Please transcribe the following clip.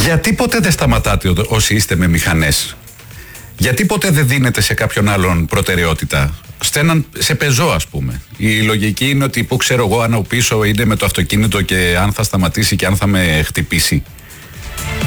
Γιατί ποτέ δεν σταματάτε όσοι είστε με μηχανές? Γιατί ποτέ δεν δίνετε σε κάποιον άλλον προτεραιότητα? Σε πεζό, ας πούμε. Η λογική είναι ότι, που ξέρω εγώ, αν ο πίσω είναι με το αυτοκίνητο και αν θα σταματήσει και αν θα με χτυπήσει.